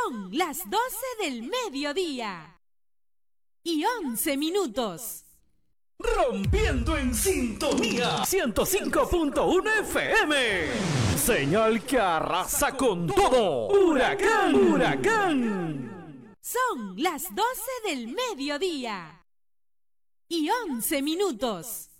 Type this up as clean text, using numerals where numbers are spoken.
Son las 12 del mediodía y 11 minutos. Rompiendo en sintonía 105.1 FM. Señal que arrasa con todo. Huracán, huracán. Son las 12 del mediodía y 11 minutos.